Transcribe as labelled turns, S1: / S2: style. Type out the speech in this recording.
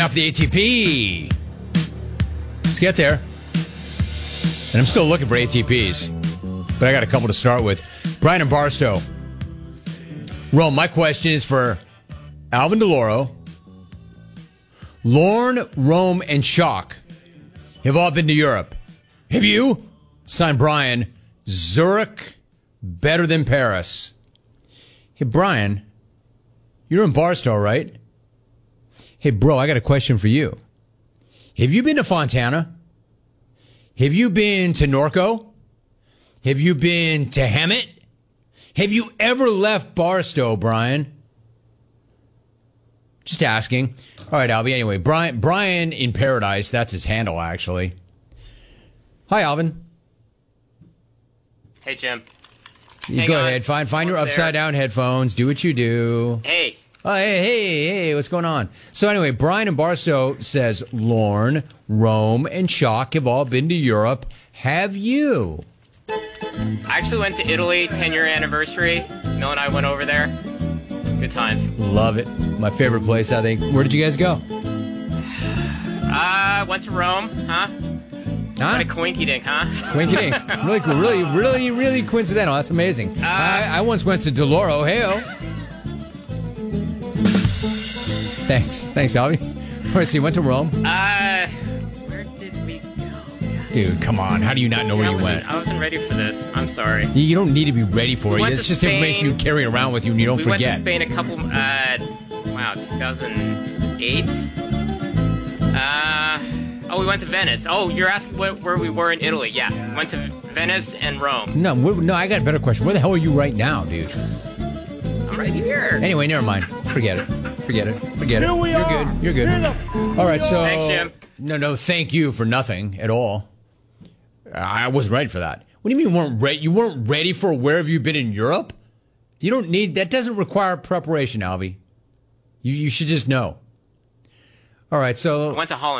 S1: Off the ATP. Let's get there. And I'm still looking for ATPs, but I got a couple to start with. Brian and Barstow. Rome, my question is for Alvin DeLauro. Lorne, Rome, and Shock have all been to Europe. Have you? Signed Brian. Zurich, better than Paris. Hey, Brian, you're in Barstow, right? Hey, bro, I got a question for you. Have you been to Fontana? Have you been to Norco? Have you been to Hemet? Have you ever left Barstow, Brian? Just asking. All right, Albie. Anyway, Brian in Paradise. That's his handle, actually. Hi, Alvin.
S2: Hey, Jim.
S1: You go ahead. Find your upside-down headphones. Do what you do.
S2: Hey.
S1: Oh, hey, what's going on? So anyway, Brian in Barstow says Lorne, Rome, and Shock have all been to Europe. Have you?
S2: I actually went to Italy, 10-year anniversary. Mel and I went over there. Good times.
S1: Love it. My favorite place, I think. Where did you guys go?
S2: Went to Rome, huh? Went to Coinky Dink, huh?
S1: Coinky Dink. Really cool. Really coincidental. That's amazing. I once went to Deloro. Hey-o. Thanks, Albie. All right, so you went to Rome?
S2: Where did we go?
S1: Dude, come on. How do you not know where you went?
S2: I wasn't ready for this. I'm sorry.
S1: You don't need to be ready for it. It's just information you carry around with you and you don't forget.
S2: We went to Spain a couple, 2008? We went to Venice. Oh, you're asking where we were in Italy. Yeah, went to Venice and Rome.
S1: No, I got a better question. Where the hell are you right now, dude?
S2: I'm right here.
S1: Anyway, never mind. Forget it. Here we are. You're good. All right, so...
S2: Thanks, Jim.
S1: No, thank you for nothing at all. I wasn't ready for that. What do you mean you weren't ready? You weren't ready for where have you been in Europe? You don't need... That doesn't require preparation, Albie. You should just know. All right, so...
S2: I went to Holland.